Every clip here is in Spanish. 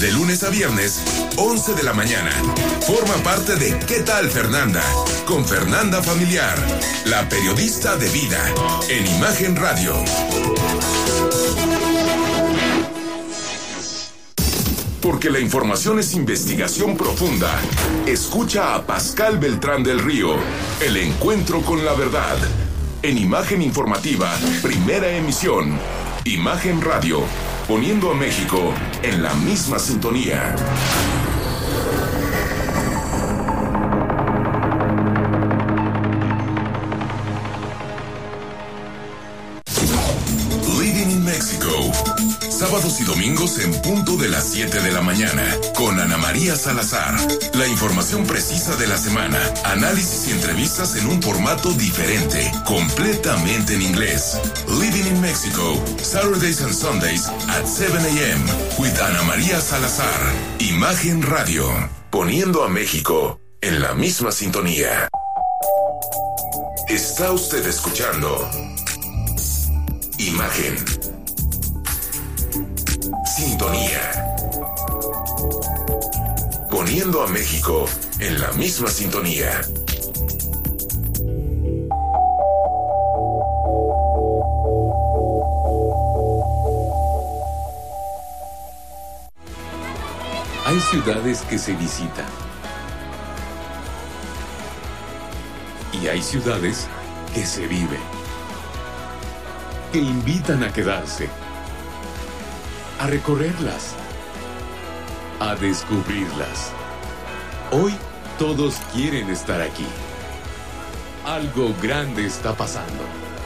De lunes a viernes, 11 de la mañana. Forma parte de ¿Qué tal, Fernanda? Con Fernanda Familiar, la periodista de vida, en Imagen Radio. Porque la información es investigación profunda. Escucha a Pascal Beltrán del Río, El Encuentro con la Verdad. En Imagen Informativa, primera emisión. Imagen Radio, poniendo a México en la misma sintonía. Living in Mexico. Sábados y domingos en punto de las 7 de la mañana, con Ana María Salazar. La información precisa de la semana, análisis y entrevistas en un formato diferente, completamente en inglés. Living in Mexico, Saturdays and Sundays at 7 a.m. with Ana María Salazar. Imagen Radio, poniendo a México en la misma sintonía. Está usted escuchando Imagen. Sintonía. Poniendo a México en la misma sintonía. Hay ciudades que se visitan. Y hay ciudades que se viven. Que invitan a quedarse. A recorrerlas, a descubrirlas. Hoy todos quieren estar aquí. Algo grande está pasando.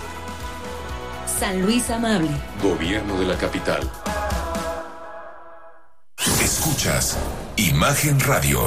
San Luis Amable. Gobierno de la capital. Escuchas Imagen Radio.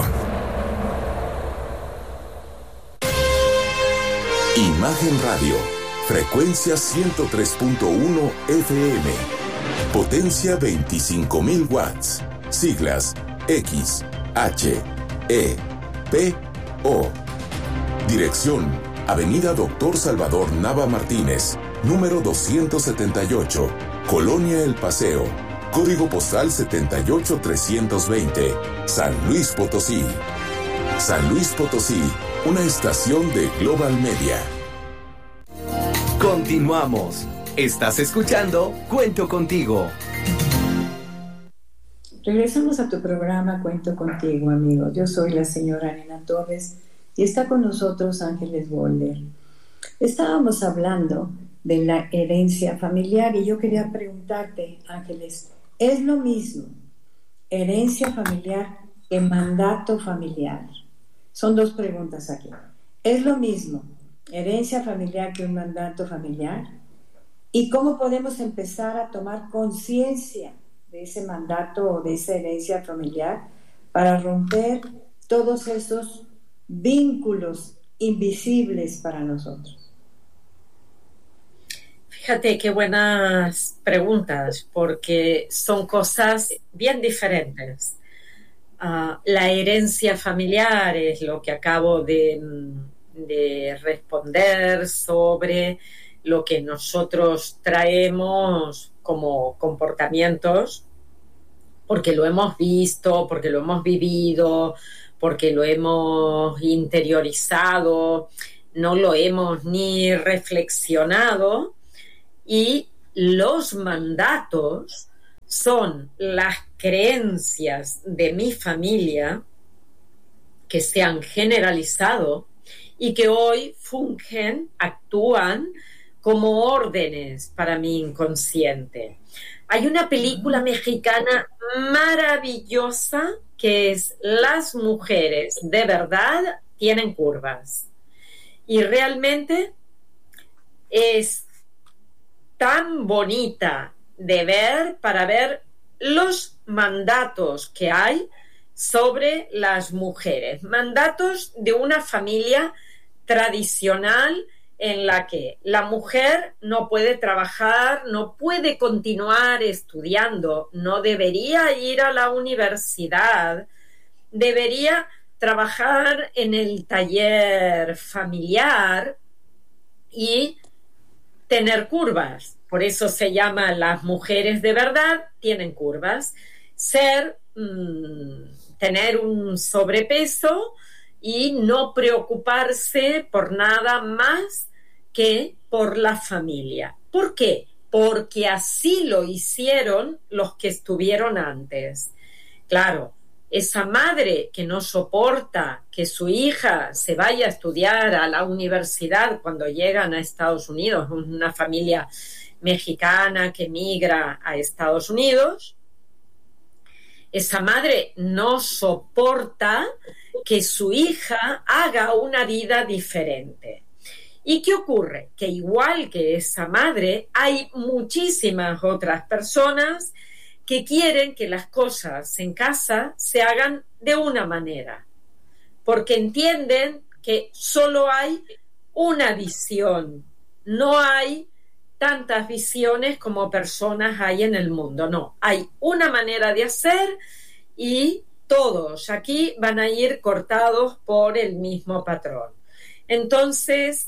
Imagen Radio. Frecuencia 103.1 FM. Potencia 25.000 watts. Siglas X, H, E, P, O. Dirección: Avenida Doctor Salvador Nava Martínez, número 278, Colonia El Paseo. Código postal 78320, San Luis Potosí. San Luis Potosí, una estación de Global Media. Continuamos. Estás escuchando Cuento Contigo. Regresamos a tu programa Cuento Contigo, amigos. Yo soy la señora Nena Torres y está con nosotros Ángeles Boller. Estábamos hablando de la herencia familiar y yo quería preguntarte, Ángeles, ¿es lo mismo herencia familiar que mandato familiar? Son dos preguntas aquí. ¿Es lo mismo herencia familiar que un mandato familiar? ¿Y cómo podemos empezar a tomar conciencia de ese mandato o de esa herencia familiar para romper todos esos vínculos invisibles para nosotros? Fíjate qué buenas preguntas, porque son cosas bien diferentes. La herencia familiar es lo que acabo de responder sobre lo que nosotros traemos como comportamientos, porque lo hemos visto, porque lo hemos vivido, porque lo hemos interiorizado, no lo hemos ni reflexionado. Y los mandatos son las creencias de mi familia que se han generalizado y que hoy fungen, actúan como órdenes para mi inconsciente. Hay una película mexicana maravillosa que es Las mujeres de verdad tienen curvas. Y realmente es tan bonita de ver para ver los mandatos que hay sobre las mujeres. Mandatos de una familia tradicional en la que la mujer no puede trabajar, no puede continuar estudiando, no debería ir a la universidad, debería trabajar en el taller familiar y tener curvas. Por eso se llama Las mujeres de verdad tienen curvas. Ser tener un sobrepeso y no preocuparse por nada más que por la familia. ¿Por qué? Porque así lo hicieron los que estuvieron antes. Claro, esa madre que no soporta que su hija se vaya a estudiar a la universidad cuando llegan a Estados Unidos, una familia mexicana que migra a Estados Unidos, esa madre no soporta que su hija haga una vida diferente. ¿Y qué ocurre? Que igual que esa madre, hay muchísimas otras personas que quieren que las cosas en casa se hagan de una manera, porque entienden que solo hay una visión, no hay tantas visiones como personas hay en el mundo, no, hay una manera de hacer y todos aquí van a ir cortados por el mismo patrón. Entonces,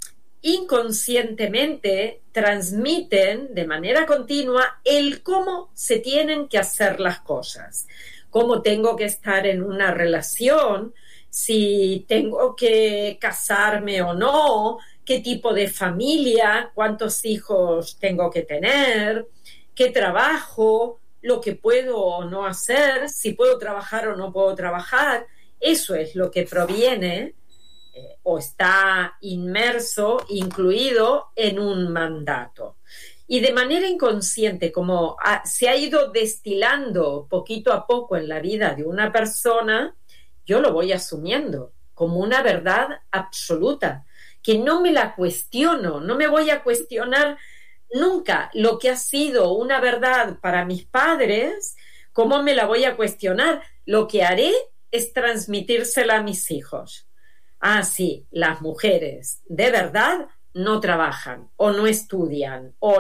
inconscientemente transmiten de manera continua el cómo se tienen que hacer las cosas, cómo tengo que estar en una relación, si tengo que casarme o no, qué tipo de familia, cuántos hijos tengo que tener, qué trabajo, lo que puedo o no hacer, si puedo trabajar o no puedo trabajar. Eso es lo que proviene o está inmerso, incluido en un mandato. Y de manera inconsciente, como se ha ido destilando poquito a poco en la vida de una persona, yo lo voy asumiendo como una verdad absoluta, que no me la cuestiono, no me voy a cuestionar nunca lo que ha sido una verdad para mis padres. ¿Cómo me la voy a cuestionar? Lo que haré es transmitírsela a mis hijos. Ah, sí, las mujeres de verdad no trabajan o no estudian o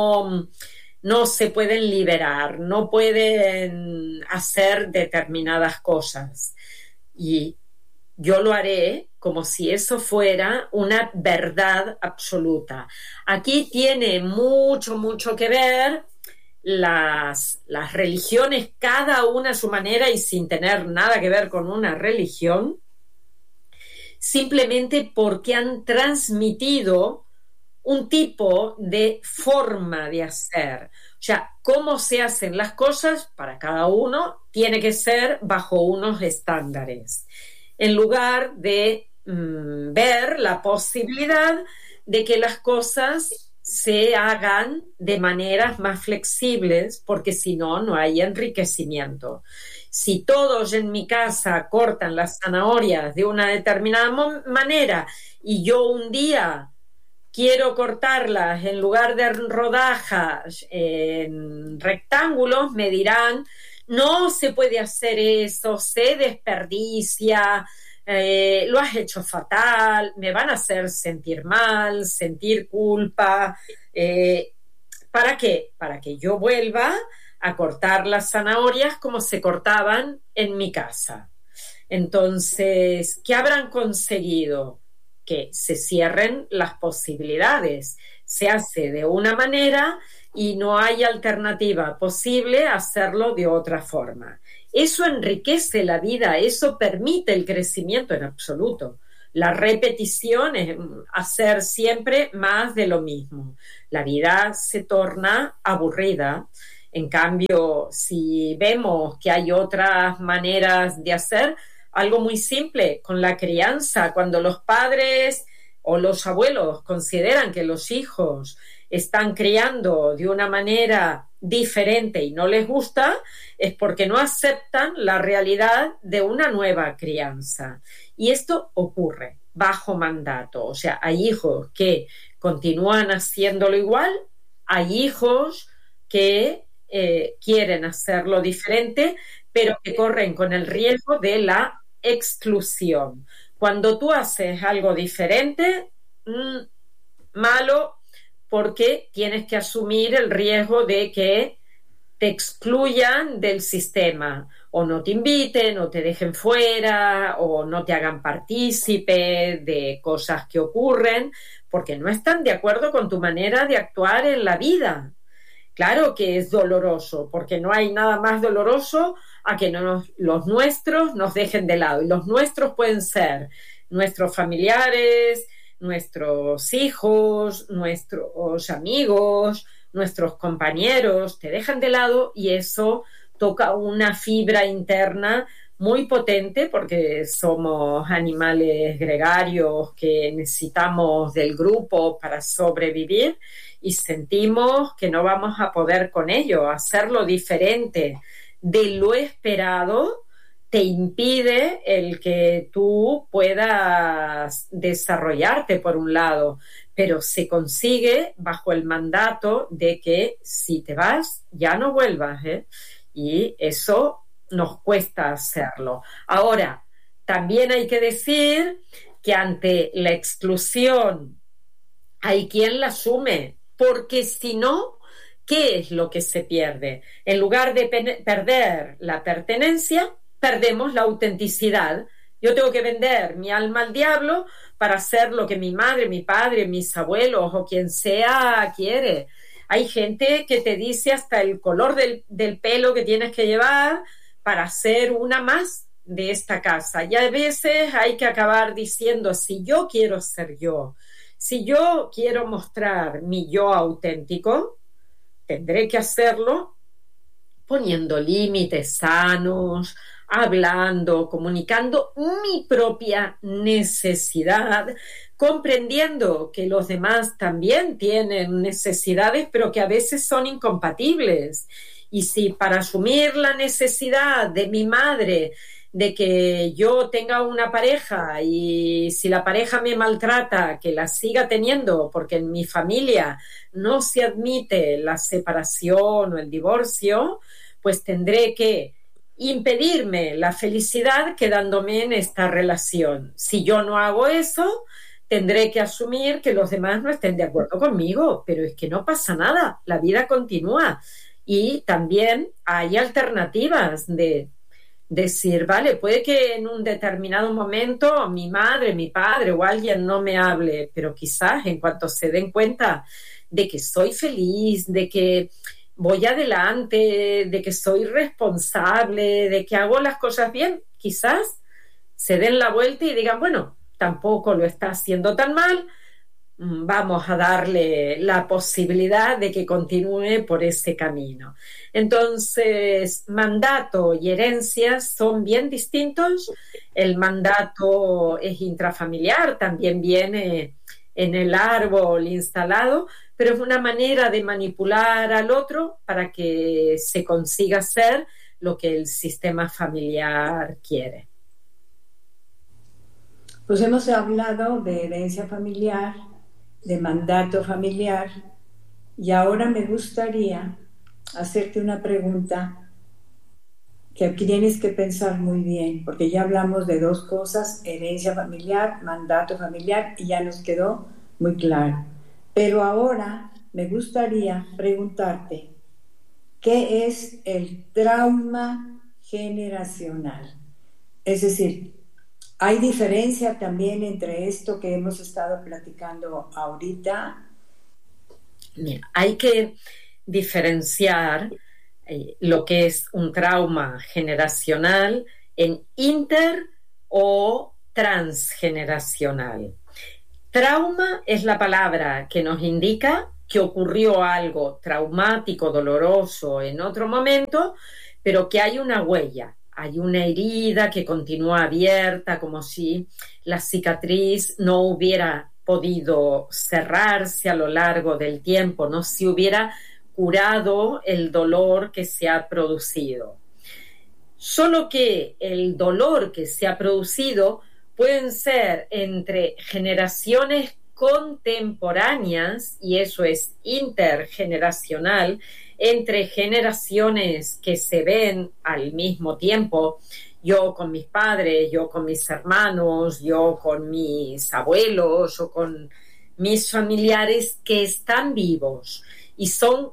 no se pueden liberar, no pueden hacer determinadas cosas. Y yo lo haré como si eso fuera una verdad absoluta. Aquí tiene mucho que ver las religiones, cada una a su manera y sin tener nada que ver con una religión, simplemente porque han transmitido un tipo de forma de hacer. O sea, cómo se hacen las cosas para cada uno tiene que ser bajo unos estándares, en lugar de ver la posibilidad de que las cosas se hagan de maneras más flexibles, porque si no, no hay enriquecimiento. Si todos en mi casa cortan las zanahorias de una determinada manera y yo un día quiero cortarlas en lugar de rodajas en rectángulos, me dirán, no se puede hacer eso, se desperdicia, lo has hecho fatal, me van a hacer sentir mal, sentir culpa. ¿Para qué? Para que yo vuelva a cortar las zanahorias como se cortaban en mi casa. Entonces, ¿qué habrán conseguido? Que se cierren las posibilidades. Se hace de una manera y no hay alternativa posible a hacerlo de otra forma. Eso enriquece la vida, eso permite el crecimiento en absoluto. La repetición es hacer siempre más de lo mismo. La vida se torna aburrida. En cambio, si vemos que hay otras maneras de hacer, algo muy simple con la crianza, cuando los padres o los abuelos consideran que los hijos están criando de una manera diferente y no les gusta, es porque no aceptan la realidad de una nueva crianza. Y esto ocurre bajo mandato. O sea, hay hijos que continúan haciéndolo igual, hay hijos que quieren hacerlo diferente, pero que corren con el riesgo de la exclusión. Cuando tú haces algo diferente, malo, porque tienes que asumir el riesgo de que te excluyan del sistema, o no te inviten, o te dejen fuera, o no te hagan partícipe de cosas que ocurren, porque no están de acuerdo con tu manera de actuar en la vida. Claro que es doloroso, porque no hay nada más doloroso a que los nuestros nos dejen de lado. Y los nuestros pueden ser nuestros familiares, nuestros hijos, nuestros amigos, nuestros compañeros, te dejan de lado y eso toca una fibra interna muy potente porque somos animales gregarios que necesitamos del grupo para sobrevivir y sentimos que no vamos a poder con ello. Hacerlo diferente de lo esperado te impide el que tú puedas desarrollarte por un lado, pero se consigue bajo el mandato de que si te vas, ya no vuelvas, ¿eh? Y eso nos cuesta hacerlo. Ahora, también hay que decir que ante la exclusión hay quien la asume, porque si no, ¿qué es lo que se pierde? En lugar de perder la pertenencia, perdemos la autenticidad. Yo tengo que vender mi alma al diablo para hacer lo que mi madre, mi padre, mis abuelos o quien sea quiere. Hay gente que te dice hasta el color del pelo que tienes que llevar para ser una más de esta casa. Y a veces hay que acabar diciendo, si yo quiero ser yo, si yo quiero mostrar mi yo auténtico, tendré que hacerlo poniendo límites sanos, hablando, comunicando mi propia necesidad, comprendiendo que los demás también tienen necesidades, pero que a veces son incompatibles. Y si para asumir la necesidad de mi madre de que yo tenga una pareja y si la pareja me maltrata, que la siga teniendo, porque en mi familia no se admite la separación o el divorcio, pues tendré que impedirme la felicidad quedándome en esta relación. Si yo no hago eso, tendré que asumir que los demás no estén de acuerdo conmigo, pero es que no pasa nada, la vida continúa. Y también hay alternativas de decir, vale, puede que en un determinado momento mi madre, mi padre o alguien no me hable, pero quizás en cuanto se den cuenta de que soy feliz, de que voy adelante, de que soy responsable, de que hago las cosas bien, quizás se den la vuelta y digan, bueno, tampoco lo está haciendo tan mal, vamos a darle la posibilidad de que continúe por ese camino. Entonces, mandato y herencias son bien distintos. El mandato es intrafamiliar, también viene en el árbol instalado, pero es una manera de manipular al otro para que se consiga hacer lo que el sistema familiar quiere. Pues hemos hablado de herencia familiar, de mandato familiar, y ahora me gustaría hacerte una pregunta que tienes que pensar muy bien, porque ya hablamos de dos cosas, herencia familiar, mandato familiar, y ya nos quedó muy claro. Pero ahora me gustaría preguntarte, ¿qué es el trauma generacional? Es decir, ¿hay diferencia también entre esto que hemos estado platicando ahorita? Mira, hay que diferenciar lo que es un trauma generacional en inter o transgeneracional. Trauma es la palabra que nos indica que ocurrió algo traumático, doloroso en otro momento, pero que hay una huella. Hay una herida que continúa abierta, como si la cicatriz no hubiera podido cerrarse a lo largo del tiempo, no se hubiera curado el dolor que se ha producido. Solo que el dolor que se ha producido pueden ser entre generaciones contemporáneas, y eso es intergeneracional, entre generaciones que se ven al mismo tiempo, yo con mis padres, yo con mis hermanos, yo con mis abuelos o con mis familiares que están vivos y son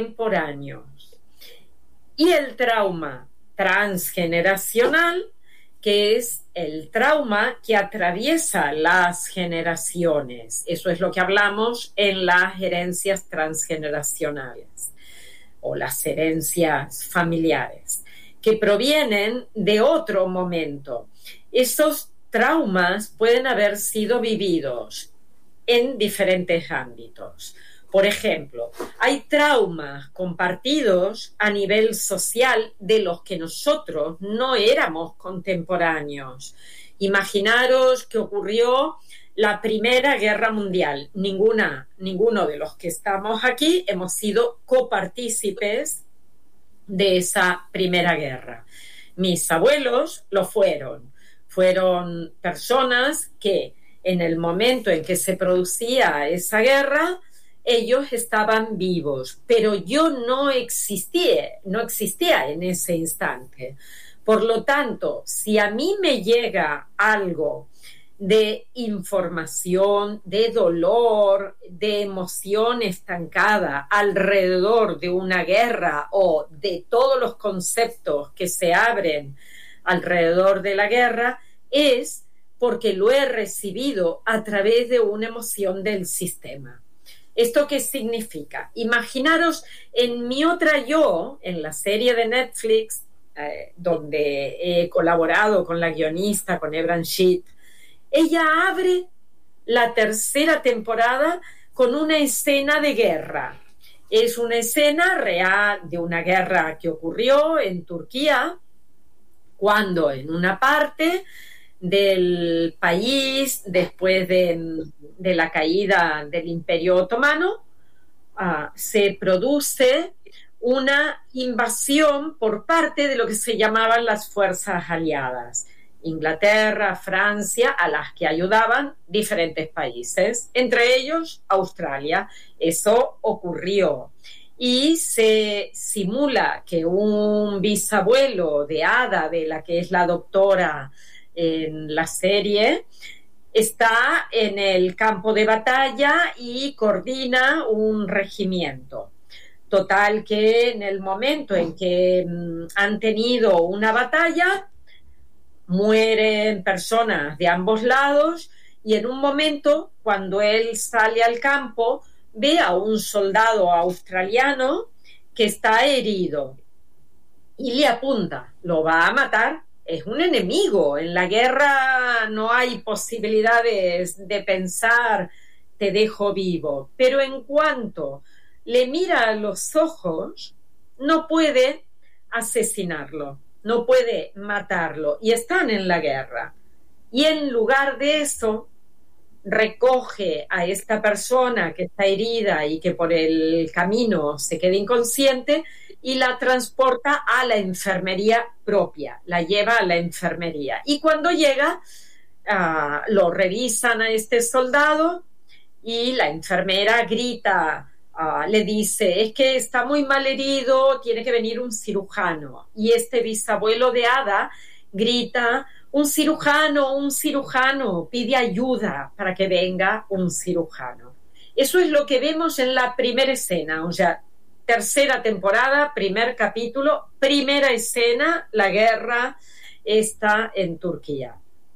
contemporáneos. Y el trauma transgeneracional que es el trauma que atraviesa las generaciones. Eso es lo que hablamos en las herencias transgeneracionales o las herencias familiares, que provienen de otro momento. Esos traumas pueden haber sido vividos en diferentes ámbitos. Por ejemplo, hay traumas compartidos a nivel social de los que nosotros no éramos contemporáneos. Imaginaros que ocurrió la Primera Guerra Mundial. Ninguno de los que estamos aquí hemos sido copartícipes de esa Primera Guerra. Mis abuelos lo fueron. Fueron personas que en el momento en que se producía esa guerra, ellos estaban vivos, pero yo no existía en ese instante. Por lo tanto, si a mí me llega algo de información, de dolor, de emoción estancada alrededor de una guerra o de todos los conceptos que se abren alrededor de la guerra, es porque lo he recibido a través de una emoción del sistema. ¿Esto qué significa? Imaginaros en Mi Otra Yo, en la serie de Netflix, donde he colaborado con la guionista, con Ebran Sheet. Ella abre la tercera temporada con una escena de guerra. Es una escena real de una guerra que ocurrió en Turquía, cuando en una parte del país, después de la caída del Imperio Otomano, se produce una invasión por parte de lo que se llamaban las fuerzas aliadas. Inglaterra, Francia, a las que ayudaban diferentes países, entre ellos Australia. Eso ocurrió. Y se simula que un bisabuelo de Ada, de la que es la doctora en la serie, está en el campo de batalla y coordina un regimiento. Total que en el momento en que han tenido una batalla, mueren personas de ambos lados y en un momento, cuando él sale al campo, ve a un soldado australiano que está herido y le apunta, lo va a matar. Es un enemigo. En la guerra no hay posibilidades de pensar, te dejo vivo. Pero en cuanto le mira a los ojos, no puede asesinarlo, no puede matarlo. Y están en la guerra. Y en lugar de eso, recoge a esta persona que está herida y que por el camino se queda inconsciente y la transporta a la enfermería propia, la lleva a la enfermería. Y cuando llega, lo revisan a este soldado y la enfermera grita, le dice, es que está muy mal herido, tiene que venir un cirujano. Y este bisabuelo de Ada grita, un cirujano, pide ayuda para que venga un cirujano. Eso es lo que vemos en la primera escena, o sea, tercera temporada, primer capítulo, primera escena, la guerra está en Turquía.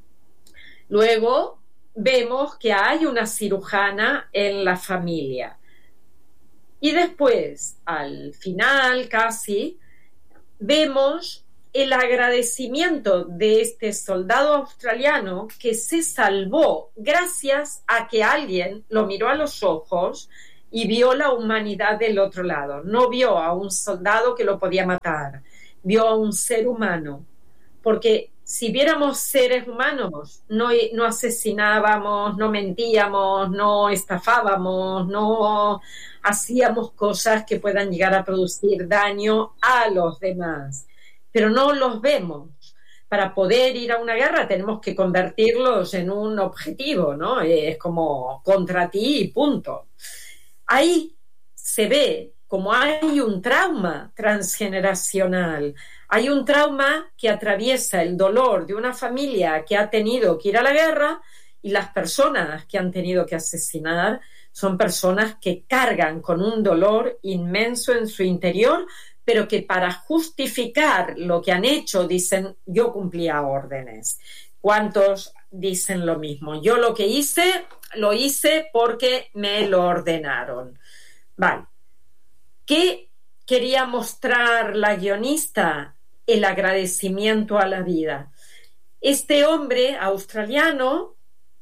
Luego vemos que hay una cirujana en la familia. Y después, al final casi, vemos el agradecimiento de este soldado australiano que se salvó gracias a que alguien lo miró a los ojos y vio la humanidad del otro lado. No vio a un soldado que lo podía matar, vio a un ser humano. Porque si viéramos seres humanos, no asesinábamos, no mentíamos, no estafábamos, no hacíamos cosas que puedan llegar a producir daño a los demás. Pero no los vemos. Para poder ir a una guerra tenemos que convertirlos en un objetivo, ¿no? Es como contra ti y punto. Ahí se ve como hay un trauma transgeneracional, hay un trauma que atraviesa el dolor de una familia que ha tenido que ir a la guerra y las personas que han tenido que asesinar son personas que cargan con un dolor inmenso en su interior pero que para justificar lo que han hecho dicen, yo cumplía órdenes. ¿Cuántos dicen lo mismo? Yo lo que hice, lo hice porque me lo ordenaron. Vale. ¿Qué quería mostrar la guionista? El agradecimiento a la vida. Este hombre australiano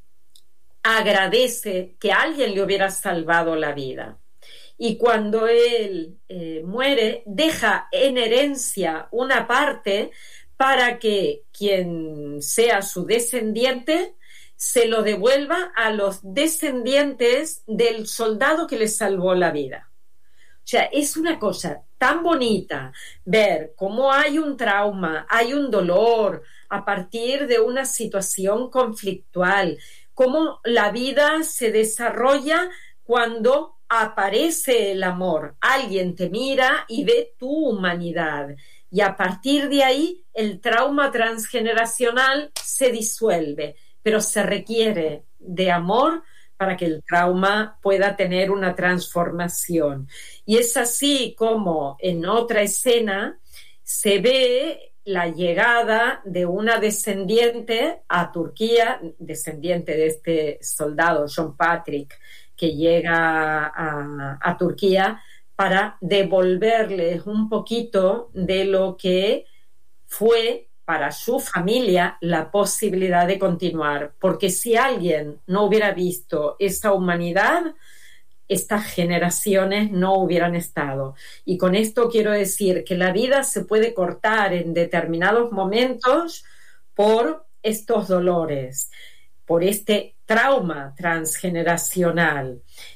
agradece que alguien le hubiera salvado la vida. Y cuando él muere, deja en herencia una parte para que quien sea su descendiente se lo devuelva a los descendientes del soldado que le salvó la vida. O sea, es una cosa tan bonita ver cómo hay un trauma, hay un dolor a partir de una situación conflictual, cómo la vida se desarrolla cuando aparece el amor. Alguien te mira y ve tu humanidad. Y a partir de ahí, el trauma transgeneracional se disuelve, pero se requiere de amor para que el trauma pueda tener una transformación. Y es así como en otra escena se ve la llegada de una descendiente a Turquía, descendiente de este soldado, John Patrick, que llega a Turquía para devolverles un poquito de lo que fue para su familia la posibilidad de continuar. Porque si alguien no hubiera visto esa humanidad, estas generaciones no hubieran estado. Y con esto quiero decir que la vida se puede cortar en determinados momentos por estos dolores, por este trauma transgeneracional.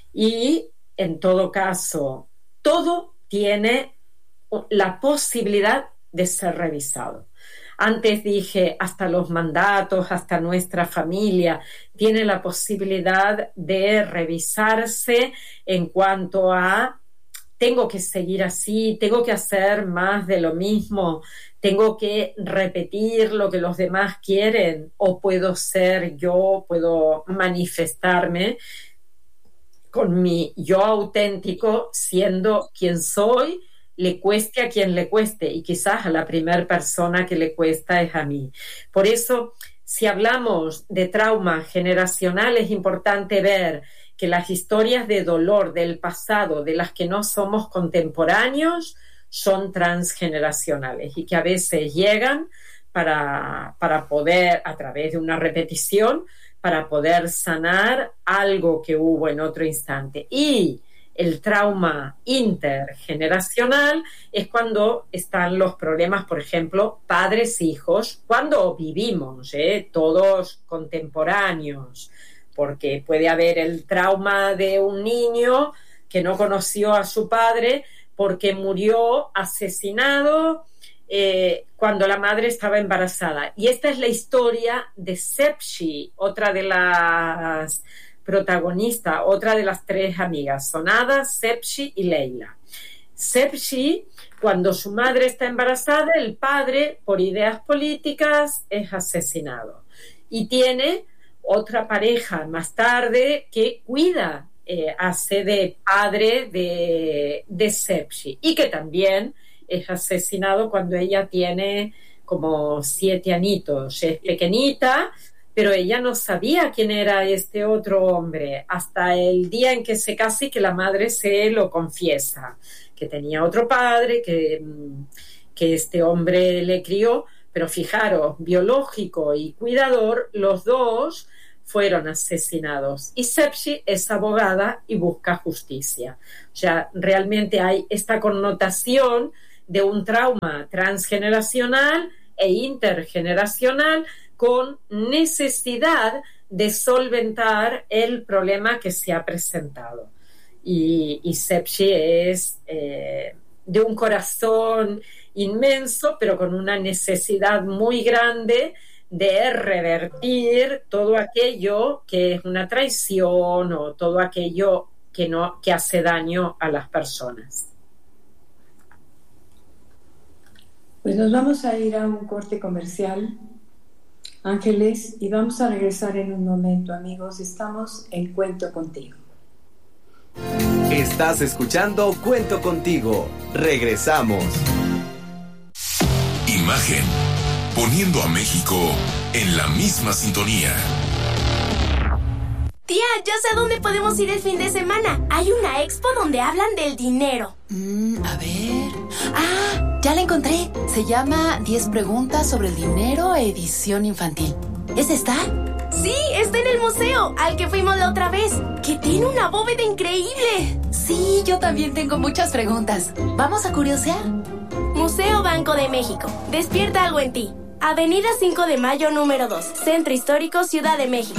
Y en todo caso, todo tiene la posibilidad de ser revisado. Antes dije, hasta los mandatos, hasta nuestra familia, tiene la posibilidad de revisarse en cuanto a tengo que seguir así, tengo que hacer más de lo mismo, tengo que repetir lo que los demás quieren, o puedo ser yo, puedo manifestarme con mi yo auténtico, siendo quien soy, le cueste a quien le cueste, y quizás a la primera persona que le cuesta es a mí. Por eso, si hablamos de trauma generacional, es importante ver que las historias de dolor del pasado, de las que no somos contemporáneos, son transgeneracionales y que a veces llegan para poder, a través de una repetición, para poder sanar algo que hubo en otro instante. Y el trauma intergeneracional es cuando están los problemas, por ejemplo, padres-hijos, cuando vivimos, todos contemporáneos, porque puede haber el trauma de un niño que no conoció a su padre porque murió asesinado cuando la madre estaba embarazada. Y esta es la historia de Sepsi, otra de las protagonista, otra de las tres amigas, Sonada, Sepsi y Leila. Sepsi, cuando su madre está embarazada, el padre, por ideas políticas, es asesinado. Y tiene otra pareja más tarde que cuida, hace de padre de Sepsi, y que también es asesinado cuando ella tiene como 7 añitos. Es pequeñita, pero ella no sabía quién era este otro hombre hasta el día en que se casa y que la madre se lo confiesa, que tenía otro padre, que este hombre le crió, pero fijaros, biológico y cuidador, los dos fueron asesinados. Y Sepsi es abogada y busca justicia. O sea, realmente hay esta connotación de un trauma transgeneracional e intergeneracional con necesidad de solventar el problema que se ha presentado. Y Sepsi es de un corazón inmenso, pero con una necesidad muy grande de revertir todo aquello que es una traición o todo aquello que hace daño a las personas. Pues nos vamos a ir a un corte comercial, Ángeles, y vamos a regresar en un momento, amigos. Estamos en Cuento Contigo. Estás escuchando Cuento Contigo. Regresamos. Imagen. Poniendo a México en la misma sintonía. Tía, ya sé a dónde podemos ir el fin de semana. Hay una expo donde hablan del dinero. A ver... ¡Ah! Ya la encontré. Se llama 10 preguntas sobre el dinero, edición infantil. ¿Esa está? Sí, está en el museo, al que fuimos la otra vez. Que tiene una bóveda increíble. Sí, yo también tengo muchas preguntas. ¿Vamos a curiosear? Museo Banco de México. Despierta algo en ti. Avenida 5 de Mayo, número 2. Centro Histórico, Ciudad de México.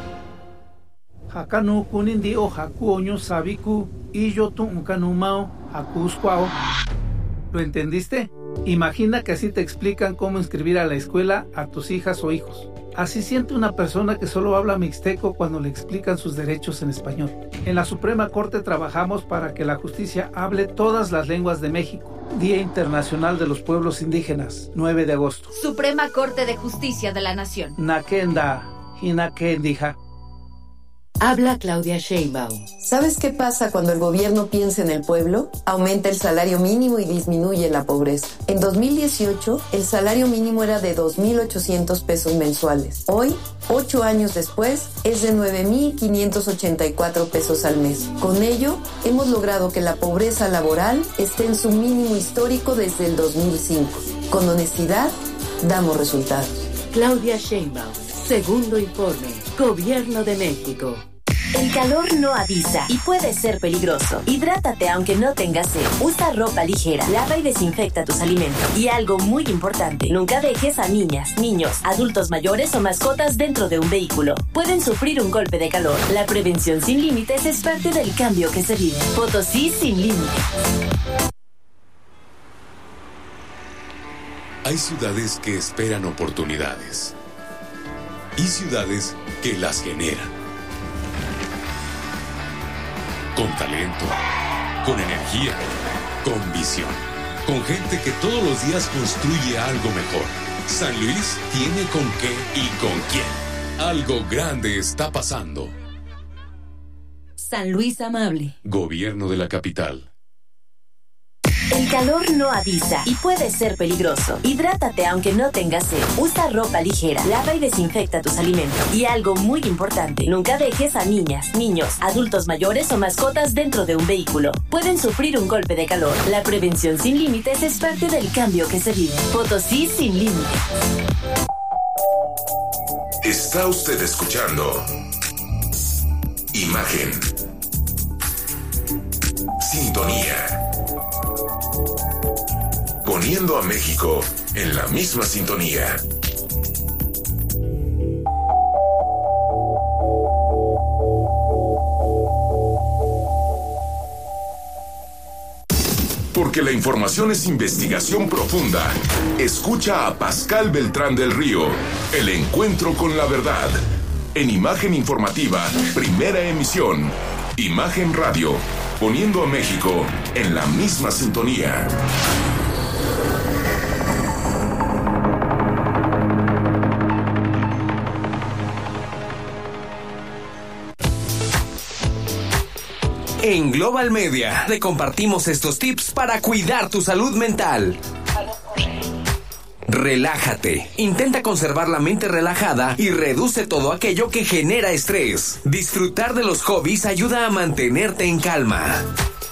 Hakanu kunindi o hakuoño sabiku y yo tu ukanumao hakusquao. ¿Lo entendiste? Imagina que así te explican cómo inscribir a la escuela a tus hijas o hijos. Así siente una persona que solo habla mixteco cuando le explican sus derechos en español. En la Suprema Corte trabajamos para que la justicia hable todas las lenguas de México. Día Internacional de los Pueblos Indígenas, 9 de agosto. Suprema Corte de Justicia de la Nación. Nakenda, hinakendija. Habla Claudia Sheinbaum. ¿Sabes qué pasa cuando el gobierno piensa en el pueblo? Aumenta el salario mínimo y disminuye la pobreza. En 2018, el salario mínimo era de 2,800 pesos mensuales. Hoy, 8 años después, es de 9,584 pesos al mes. Con ello, hemos logrado que la pobreza laboral esté en su mínimo histórico desde el 2005. Con honestidad, damos resultados. Claudia Sheinbaum. Segundo informe. Gobierno de México. El calor no avisa y puede ser peligroso. Hidrátate aunque no tengas sed. Usa ropa ligera, lava y desinfecta tus alimentos. Y algo muy importante, nunca dejes a niñas, niños, adultos mayores o mascotas dentro de un vehículo. Pueden sufrir un golpe de calor. La prevención sin límites es parte del cambio que se vive. Potosí sin límites. Hay ciudades que esperan oportunidades y ciudades que las generan. Con talento, con energía, con visión, con gente que todos los días construye algo mejor. San Luis tiene con qué y con quién. Algo grande está pasando. San Luis Amable. Gobierno de la capital. El calor no avisa y puede ser peligroso. Hidrátate aunque no tengas sed. Usa ropa ligera, lava y desinfecta tus alimentos. Y algo muy importante, nunca dejes a niñas, niños, adultos mayores o mascotas dentro de un vehículo. Pueden sufrir un golpe de calor. La prevención sin límites es parte del cambio que se vive. Potosí sin límites. Está usted escuchando Imagen. Sintonía. Poniendo a México en la misma sintonía. Porque la información es investigación profunda. Escucha a Pascal Beltrán del Río, El Encuentro con la Verdad. En Imagen Informativa, primera emisión. Imagen Radio, poniendo a México en la misma sintonía. En Global Media te compartimos estos tips para cuidar tu salud mental. Relájate. Intenta conservar la mente relajada y reduce todo aquello que genera estrés. Disfrutar de los hobbies ayuda a mantenerte en calma.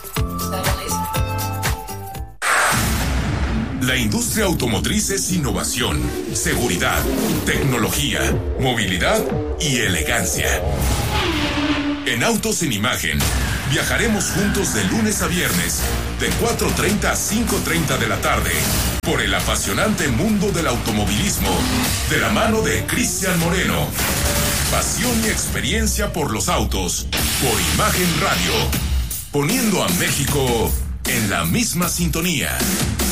La industria automotriz es innovación, seguridad, tecnología, movilidad y elegancia. En Autos en Imagen, viajaremos juntos de lunes a viernes, de 4:30 a 5:30 de la tarde, por el apasionante mundo del automovilismo, de la mano de Cristian Moreno. Pasión y experiencia por los autos, por Imagen Radio, poniendo a México en la misma sintonía.